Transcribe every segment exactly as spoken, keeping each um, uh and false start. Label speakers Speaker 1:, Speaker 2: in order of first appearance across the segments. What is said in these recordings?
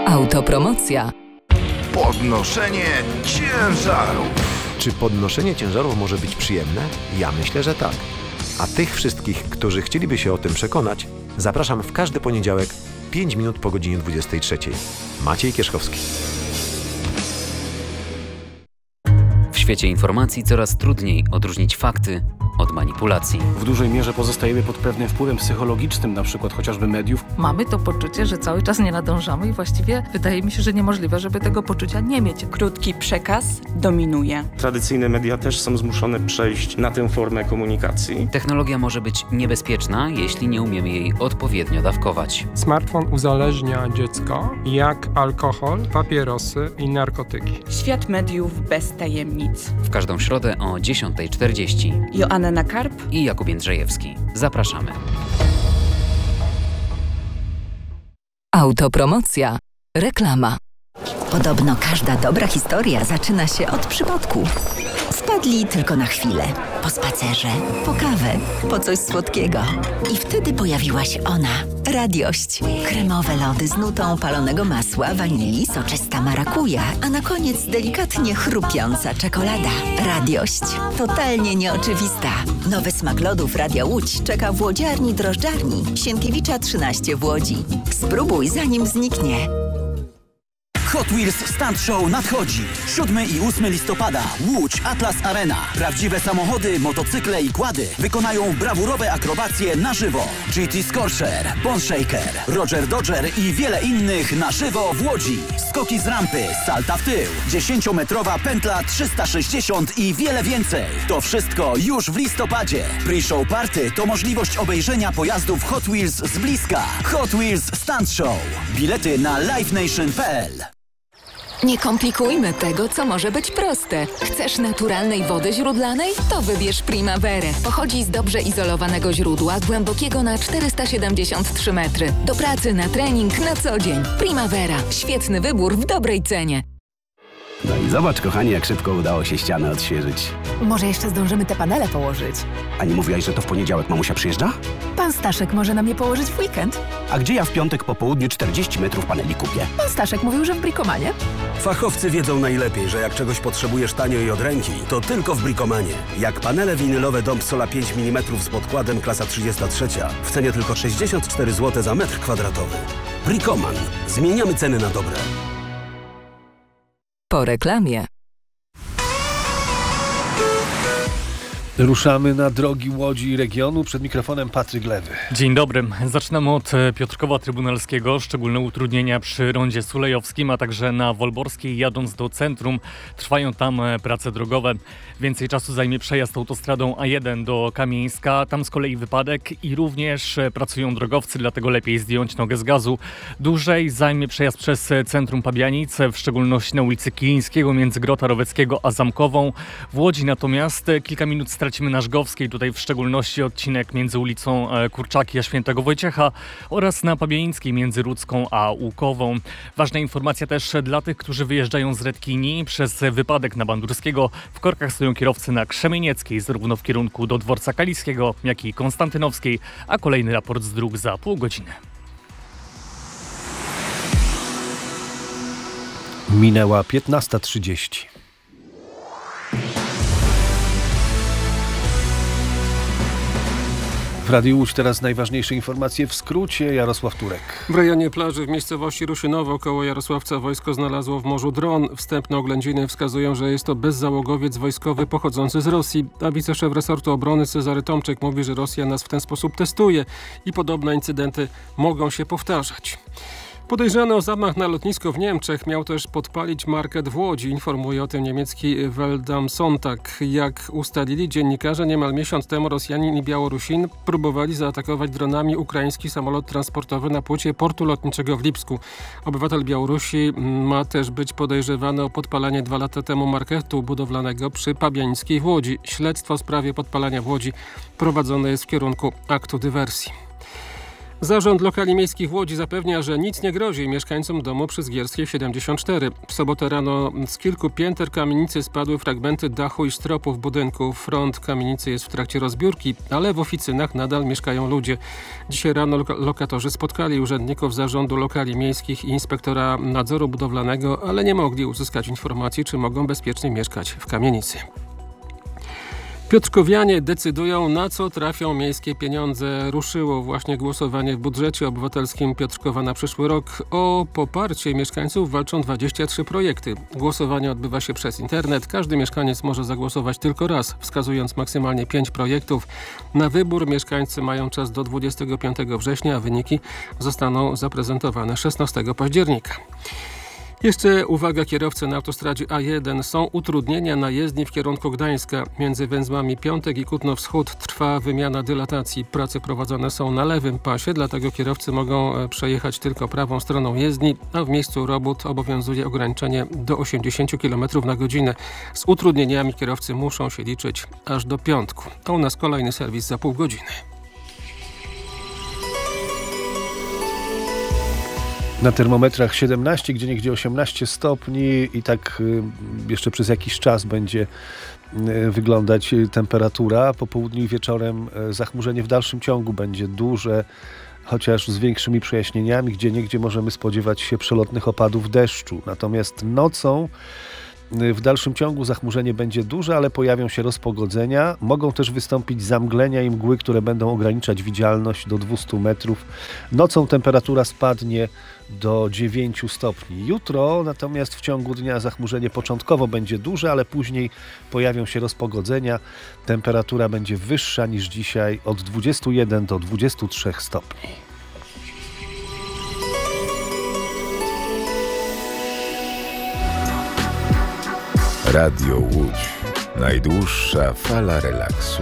Speaker 1: Autopromocja.
Speaker 2: Podnoszenie ciężarów.
Speaker 3: Czy podnoszenie ciężarów może być przyjemne? Ja myślę, że tak. A tych wszystkich, którzy chcieliby się o tym przekonać, zapraszam w każdy poniedziałek, pięć minut po godzinie dwudziestej trzeciej. Maciej Kierzchowski.
Speaker 4: W świecie informacji coraz trudniej odróżnić fakty od manipulacji.
Speaker 5: W dużej mierze pozostajemy pod pewnym wpływem psychologicznym, na przykład chociażby mediów.
Speaker 6: Mamy to poczucie, że cały czas nie nadążamy i właściwie wydaje mi się, że niemożliwe, żeby tego poczucia nie mieć.
Speaker 7: Krótki przekaz dominuje.
Speaker 8: Tradycyjne media też są zmuszone przejść na tę formę komunikacji.
Speaker 4: Technologia może być niebezpieczna, jeśli nie umiemy jej odpowiednio dawkować.
Speaker 9: Smartfon uzależnia dziecko, jak alkohol, papierosy i narkotyki.
Speaker 7: Świat mediów bez tajemnic.
Speaker 4: W każdą środę o dziesiąta czterdzieści.
Speaker 7: Joanna Karp
Speaker 4: i Jakub Jędrzejewski. Zapraszamy.
Speaker 1: Autopromocja. Reklama.
Speaker 10: Podobno każda dobra historia zaczyna się od przypadku. Wpadli tylko na chwilę. Po spacerze, po kawę, po coś słodkiego. I wtedy pojawiła się ona. Radiość. Kremowe lody z nutą palonego masła, wanilii, soczysta marakuja, a na koniec delikatnie chrupiąca czekolada. Radiość. Totalnie nieoczywista. Nowy smak lodów Radia Łódź czeka w łodziarni drożdżarni Sienkiewicza trzynaście w Łodzi. Spróbuj zanim zniknie.
Speaker 11: Hot Wheels Stunt Show nadchodzi. siódmego i ósmego listopada. Łódź Atlas Arena. Prawdziwe samochody, motocykle i quady wykonają brawurowe akrobacje na żywo. G T Scorcher, Bone Shaker, Roger Dodger i wiele innych na żywo w Łodzi. Skoki z rampy, salta w tył, dziesięciometrowa pętla trzysta sześćdziesiąt i wiele więcej. To wszystko już w listopadzie. Pre-show party to możliwość obejrzenia pojazdów Hot Wheels z bliska. Hot Wheels Stunt Show. Bilety na live nation kropka p l.
Speaker 1: Nie komplikujmy tego, co może być proste. Chcesz naturalnej wody źródlanej? To wybierz Primaverę. Pochodzi z dobrze izolowanego źródła, głębokiego na czterysta siedemdziesiąt trzy metry. Do pracy, na trening, na co dzień. Primavera. Świetny wybór w dobrej cenie.
Speaker 12: No i zobacz, kochani, jak szybko udało się ścianę odświeżyć.
Speaker 13: Może jeszcze zdążymy te panele położyć.
Speaker 12: A nie mówiłaś, że to w poniedziałek mamusia przyjeżdża?
Speaker 13: Pan Staszek może nam je położyć w weekend.
Speaker 12: A gdzie ja w piątek po południu czterdzieści metrów paneli kupię?
Speaker 13: Pan Staszek mówił, że w Brikomanie.
Speaker 14: Fachowcy wiedzą najlepiej, że jak czegoś potrzebujesz tanio i od ręki, to tylko w Brikomanie. Jak panele winylowe Dom Sola pięć milimetrów z podkładem klasa trzydzieści trzy w cenie tylko sześćdziesiąt cztery złote za metr kwadratowy. Brikoman. Zmieniamy ceny na dobre.
Speaker 1: Po reklamie.
Speaker 15: Ruszamy na drogi Łodzi i regionu. Przed mikrofonem Patryk Lewy.
Speaker 16: Dzień dobry. Zaczynamy od Piotrkowa Trybunalskiego. Szczególne utrudnienia przy rondzie Sulejowskim, a także na Wolborskiej jadąc do centrum. Trwają tam prace drogowe. Więcej czasu zajmie przejazd autostradą A jeden do Kamieńska. Tam z kolei wypadek i również pracują drogowcy, dlatego lepiej zdjąć nogę z gazu. Dłużej zajmie przejazd przez centrum Pabianic, w szczególności na ulicy Kilińskiego między Grota Roweckiego a Zamkową. W Łodzi natomiast kilka minut stracimy na Żgowskiej, tutaj w szczególności odcinek między ulicą Kurczaki a Świętego Wojciecha oraz na Pabianickiej między Rudzką a Łukową. Ważna informacja też dla tych, którzy wyjeżdżają z Redkini. Przez wypadek na Bandurskiego w korkach stoją kierowcy na Krzemienieckiej, zarówno w kierunku do dworca Kaliskiego, jak i Konstantynowskiej, a kolejny raport z dróg za pół godziny.
Speaker 15: Minęła piętnasta trzydzieści. W Radiu Łódź teraz najważniejsze informacje w skrócie. Jarosław Turek.
Speaker 9: W rejonie plaży w miejscowości Ruszynowo koło Jarosławca wojsko znalazło w morzu dron. Wstępne oględziny wskazują, że jest to bezzałogowiec wojskowy pochodzący z Rosji. A wiceszef resortu obrony Cezary Tomczyk mówi, że Rosja nas w ten sposób testuje i podobne incydenty mogą się powtarzać. Podejrzany o zamach na lotnisko w Niemczech miał też podpalić market w Łodzi. Informuje o tym niemiecki Welt am Sonntag. Jak ustalili dziennikarze, niemal miesiąc temu Rosjanin i Białorusin próbowali zaatakować dronami ukraiński samolot transportowy na płycie portu lotniczego w Lipsku. Obywatel Białorusi ma też być podejrzewany o podpalanie dwa lata temu marketu budowlanego przy Pabianickiej w Łodzi. Śledztwo w sprawie podpalania w Łodzi prowadzone jest w kierunku aktu dywersji. Zarząd Lokali Miejskich w Łodzi zapewnia, że nic nie grozi mieszkańcom domu przy Zgierskiej siedemdziesiąt cztery. W sobotę rano z kilku pięter kamienicy spadły fragmenty dachu i stropów budynku. Front kamienicy jest w trakcie rozbiórki, ale w oficynach nadal mieszkają ludzie. Dzisiaj rano loka- lokatorzy spotkali urzędników Zarządu Lokali Miejskich i inspektora nadzoru budowlanego, ale nie mogli uzyskać informacji, czy mogą bezpiecznie mieszkać w kamienicy. Piotrkowianie decydują, na co trafią miejskie pieniądze. Ruszyło właśnie głosowanie w budżecie obywatelskim Piotrkowa na przyszły rok. O poparcie mieszkańców walczą dwadzieścia trzy projekty. Głosowanie odbywa się przez internet. Każdy mieszkaniec może zagłosować tylko raz, wskazując maksymalnie pięć projektów. Na wybór mieszkańcy mają czas do dwudziestego piątego września, a wyniki zostaną zaprezentowane szesnastego października. Jeszcze uwaga, kierowcy na autostradzie A jeden. Są utrudnienia na jezdni w kierunku Gdańska. Między węzłami Piątek i Kutno-Wschód trwa wymiana dylatacji. Prace prowadzone są na lewym pasie, dlatego kierowcy mogą przejechać tylko prawą stroną jezdni, a w miejscu robót obowiązuje ograniczenie do osiemdziesiąt kilometrów na godzinę. Z utrudnieniami kierowcy muszą się liczyć aż do piątku. A u nas kolejny serwis za pół godziny.
Speaker 15: Na termometrach siedemnaście, gdzieniegdzie osiemnaście stopni i tak y, jeszcze przez jakiś czas będzie y, wyglądać temperatura. Po południu i wieczorem y, zachmurzenie w dalszym ciągu będzie duże, chociaż z większymi przejaśnieniami. Gdzieniegdzie możemy spodziewać się przelotnych opadów deszczu. Natomiast nocą w dalszym ciągu zachmurzenie będzie duże, ale pojawią się rozpogodzenia. Mogą też wystąpić zamglenia i mgły, które będą ograniczać widzialność do dwieście metrów. Nocą temperatura spadnie do dziewięć stopni. Jutro natomiast w ciągu dnia zachmurzenie początkowo będzie duże, ale później pojawią się rozpogodzenia. Temperatura będzie wyższa niż dzisiaj od dwudziestu jeden do dwudziestu trzech stopni.
Speaker 17: Radio Łódź. Najdłuższa fala relaksu.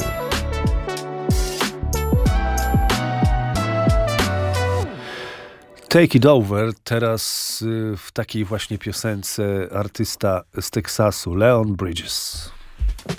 Speaker 15: Take It Over, teraz w takiej właśnie piosence artysta z Teksasu, Leon Bridges.